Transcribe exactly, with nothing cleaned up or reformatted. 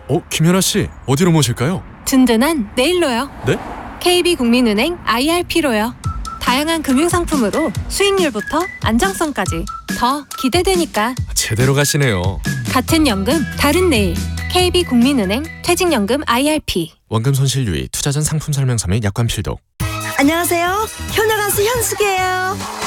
어, 김연아 씨, 어디로 모실까요? 든든한 내일로요. 네? 케이비국민은행 아이알피로요. 다양한 금융상품으로 수익률부터 안정성까지 더 기대되니까. 제대로 가시네요. 같은 연금, 다른 내일. 케이비국민은행 퇴직연금 아이알피. 원금 손실 유의, 투자 전 상품 설명서 및 약관 필독. 안녕하세요. 효녀 가수 현숙이에요.